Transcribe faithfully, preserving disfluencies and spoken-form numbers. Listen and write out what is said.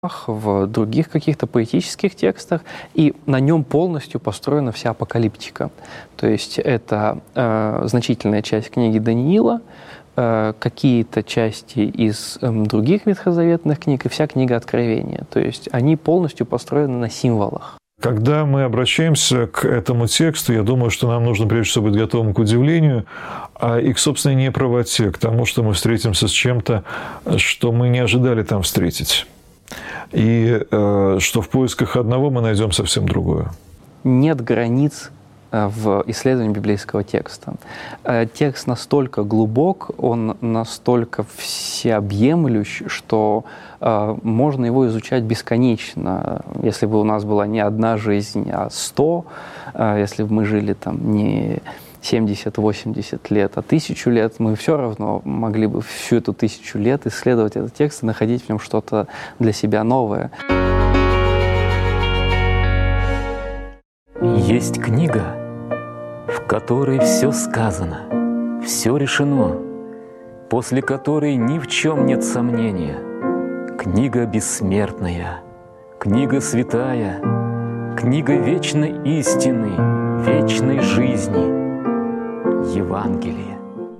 в других каких-то поэтических текстах, и на нем полностью построена вся апокалиптика. То есть это э, значительная часть книги Даниила, э, какие-то части из э, других ветхозаветных книг и вся книга Откровения. То есть они полностью построены на символах. Когда мы обращаемся к этому тексту, я думаю, что нам нужно прежде всего быть готовым к удивлению а и к собственной неправоте, к тому, что мы встретимся с чем-то, что мы не ожидали там встретить. И э, что в поисках одного мы найдем совсем другое. Нет границ в исследовании библейского текста. Текст настолько глубок, он настолько всеобъемлющ, что э, можно его изучать бесконечно. Если бы у нас была не одна жизнь, а сто, э, если бы мы жили там не семьдесят-восемьдесят лет, а тысячу лет, мы все равно могли бы всю эту тысячу лет исследовать этот текст и находить в нем что-то для себя новое. Есть книга, в которой все сказано, все решено, после которой ни в чем нет сомнения. Книга бессмертная, книга святая, книга вечной истины, вечной жизни, Евангелие.